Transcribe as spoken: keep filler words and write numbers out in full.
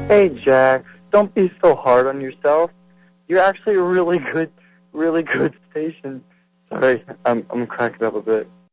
Hey, Jax, don't be so hard on yourself. You're actually a really good, really good station. Sorry, I'm I'm cracking up a bit.